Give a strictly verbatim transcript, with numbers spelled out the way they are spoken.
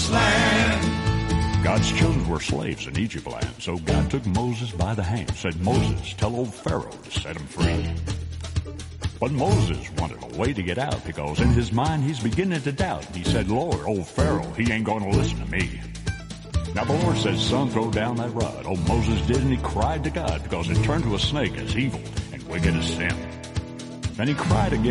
promised land. God's children were slaves in Egypt land, so God took Moses by the hand, said, Moses, tell old Pharaoh to set him free. But Moses wanted a way to get out because in his mind he's beginning to doubt. He said, Lord, old Pharaoh, he ain't going to listen to me. Now the Lord said, son, throw down that rod. Old Moses did, and he cried to God because it turned to a snake as evil and wicked as sin. Then he cried again.